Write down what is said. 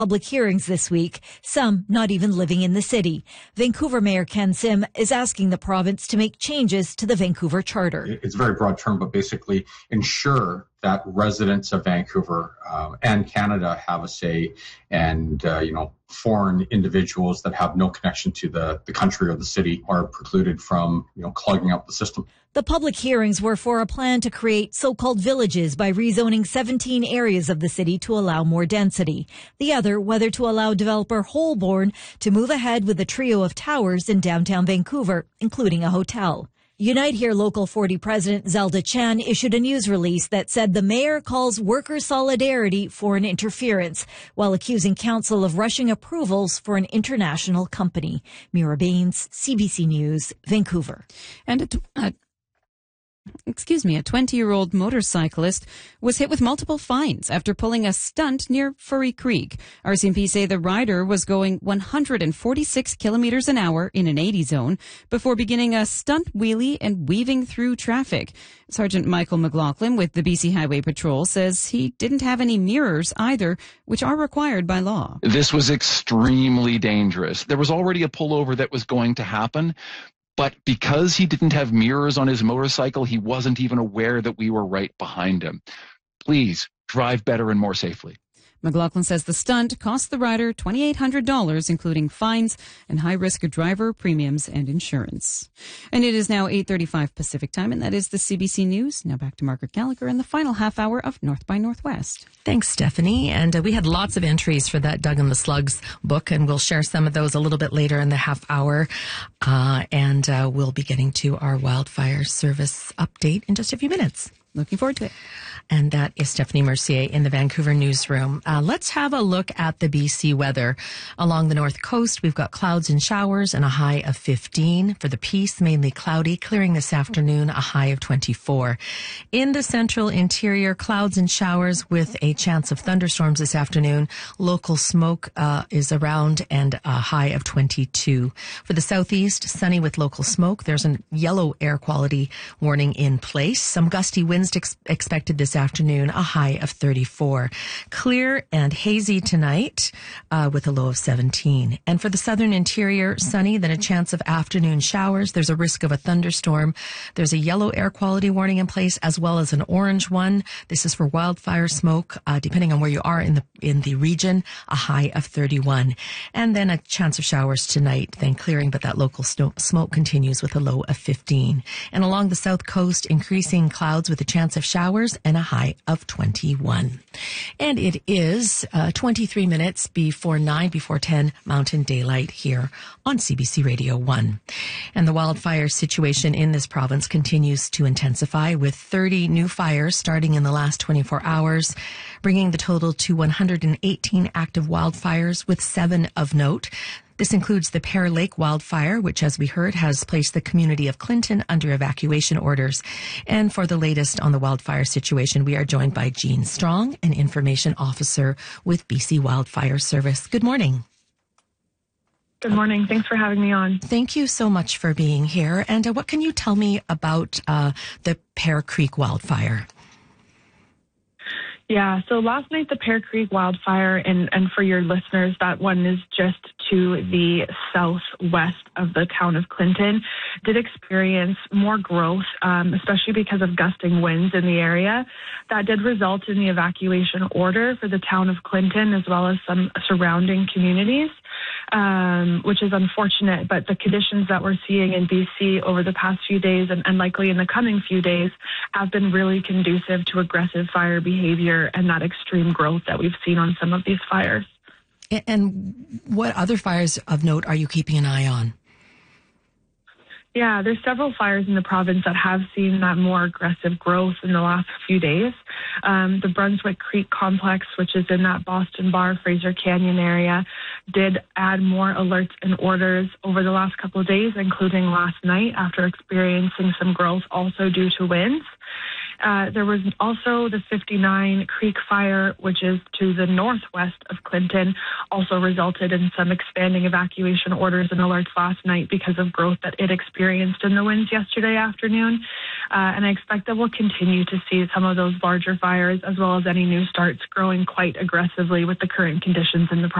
public hearings this week, some not even living in the city. Vancouver Mayor Ken Sim is asking the province to make changes to the Vancouver Charter. It's a very broad term, but basically ensure that residents of Vancouver and Canada have a say, and foreign individuals that have no connection to the country or the city are precluded from clogging up the system. The public hearings were for a plan to create so-called villages by rezoning 17 areas of the city to allow more density. The other, whether to allow developer Holborn to move ahead with a trio of towers in downtown Vancouver, including a hotel. Unite Here Local 40 President Zelda Chan issued a news release that said the mayor calls worker solidarity foreign interference, while accusing council of rushing approvals for an international company. Mira Baines, CBC News, Vancouver. And a 20-year-old motorcyclist was hit with multiple fines after pulling a stunt near Furry Creek. RCMP say the rider was going 146 kilometers an hour in an 80 zone before beginning a stunt wheelie and weaving through traffic. Sergeant Michael McLaughlin with the BC Highway Patrol says he didn't have any mirrors either, which are required by law. This was extremely dangerous. There was already a pullover that was going to happen. But because he didn't have mirrors on his motorcycle, he wasn't even aware that we were right behind him. Please drive better and more safely. McLaughlin says the stunt cost the rider $2,800, including fines and high-risk driver premiums and insurance. And it is now 8:35 Pacific time, and that is the CBC News. Now back to Margaret Gallagher in the final half hour of North by Northwest. Thanks, Stephanie. And we had lots of entries for that Doug and the Slugs book, and we'll share some of those a little bit later in the half hour. And we'll be getting to our wildfire service update in just a few minutes. Looking forward to it. And that is Stephanie Mercier in the Vancouver newsroom. Let's have a look at the BC weather. Along the north coast, we've got clouds and showers and a high of 15. For the Peace, mainly cloudy, clearing this afternoon, a high of 24. In the central interior, clouds and showers with a chance of thunderstorms this afternoon. Local smoke is around and a high of 22. For the southeast, sunny with local smoke. There's a yellow air quality warning in place. Some gusty winds expected this afternoon, a high of 34. Clear and hazy tonight with a low of 17. And for the southern interior, sunny, then a chance of afternoon showers. There's a risk of a thunderstorm. There's a yellow air quality warning in place as well as an orange one. This is for wildfire smoke, depending on where you are in the region, a high of 31. And then a chance of showers tonight, then clearing, but that local smoke continues with a low of 15. And along the south coast, increasing clouds with a chance of showers and a high of 21. And it is 23 minutes before 10 Mountain Daylight here on CBC Radio 1. And the wildfire situation in this province continues to intensify, with 30 new fires starting in the last 24 hours, bringing the total to 118 active wildfires, with 7 of note. This includes the Pear Lake wildfire, which, as we heard, has placed the community of Clinton under evacuation orders. And for the latest on the wildfire situation, we are joined by Jean Strong, an information officer with BC Wildfire Service. Good morning. Good morning. Thanks for having me on. Thank you so much for being here. And what can you tell me about the Pear Creek wildfire? Yeah, so last night, the Pear Creek wildfire, and for your listeners, that one is just to the southwest of the town of Clinton, did experience more growth, especially because of gusting winds in the area. That did result in the evacuation order for the town of Clinton, as well as some surrounding communities, which is unfortunate. But the conditions that we're seeing in BC over the past few days, and likely in the coming few days, have been really conducive to aggressive fire behavior and that extreme growth that we've seen on some of these fires. And what other fires of note are you keeping an eye on? Yeah, there's several fires in the province that have seen that more aggressive growth in the last few days. The Brunswick Creek Complex, which is in that Boston Bar, Fraser Canyon area, did add more alerts and orders over the last couple of days, including last night, after experiencing some growth also due to winds. There was also the 59 Creek Fire, which is to the northwest of Clinton, also resulted in some expanding evacuation orders and alerts last night because of growth that it experienced in the winds yesterday afternoon. And I expect that we'll continue to see some of those larger fires as well as any new starts growing quite aggressively with the current conditions in the province.